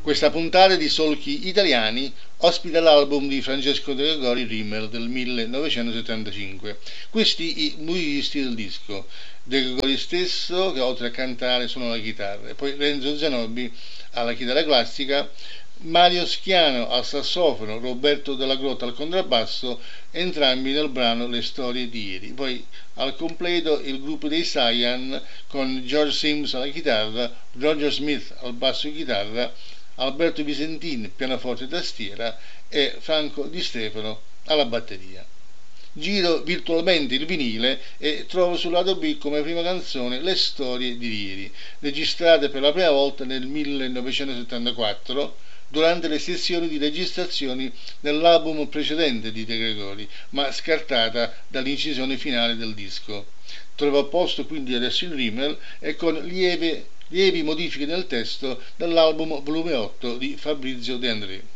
Questa puntata di Solchi Italiani ospita l'album di Francesco De Gregori Rimmel del 1975. Questi i musicisti del disco: De Gregori stesso, che oltre a cantare suona la chitarra, e poi Renzo Zanobi alla chitarra classica, Mario Schiano al sassofono, Roberto Della Grotta al contrabbasso, entrambi nel brano Le storie di ieri. Poi al completo il gruppo dei Cyan con George Sims alla chitarra, Roger Smith al basso chitarra, Alberto Visentin pianoforte e tastiera e Franco Di Stefano alla batteria. Giro virtualmente il vinile e trovo sul lato B come prima canzone Le storie di ieri, registrate per la prima volta nel 1974 durante le sessioni di registrazione dell'album precedente di De Gregori, ma scartata dall'incisione finale del disco. Trova posto quindi adesso il Rimmel e con lievi modifiche nel testo dell'album volume 8 di Fabrizio De André.